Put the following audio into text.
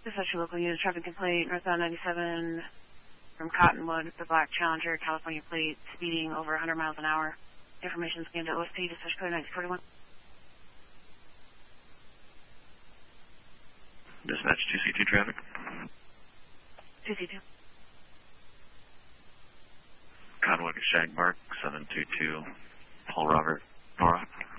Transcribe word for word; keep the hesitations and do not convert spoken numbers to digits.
Dispatch your local unit, traffic complaint, northbound ninety-seven from Cottonwood, the black Challenger, California plate, speeding over one hundred miles an hour. Information scanned to O S P, dispatch code nine forty-one. Dispatch two C two traffic. two C two. Cottonwood Shagbark, seven two two, Paul Robert, Nora.